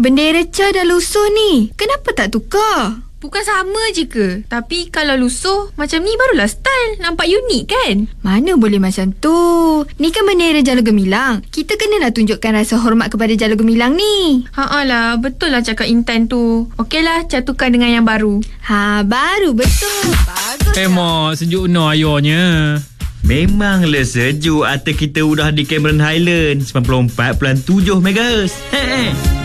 bendera Cha dah lusuh ni. Kenapa tak tukar? Bukan sama je ke? Tapi kalau lusuh macam ni barulah style. Nampak unik kan? Mana boleh macam tu. Ni kan bendera Jalur Gemilang. Kita kenalah tunjukkan rasa hormat kepada Jalur Gemilang ni. Lah, betul lah cakap Intan tu. Okeylah, catukan dengan yang baru. Baru betul. Bagus. Mak, sejuk no ayahnya. Memanglah sejuk. Atas kita udah di Cameron Highland 94.7 MHz.